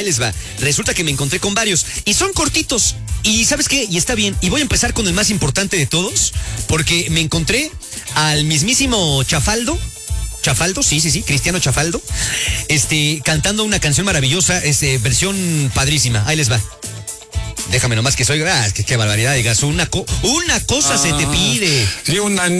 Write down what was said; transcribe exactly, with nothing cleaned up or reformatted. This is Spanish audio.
ahí les va. Resulta que me encontré con varios y son cortitos. Y ¿sabes qué? Y está bien. Y voy a empezar con el más importante de todos, porque me encontré al mismísimo Chafaldo. Chafaldo, sí, sí, sí, Cristiano Chafaldo, este, cantando una canción maravillosa, este, versión padrísima. Ahí les va. Déjame nomás que soy, ah, qué, qué barbaridad, digas, una, co una cosa ah, se te pide. Sí, una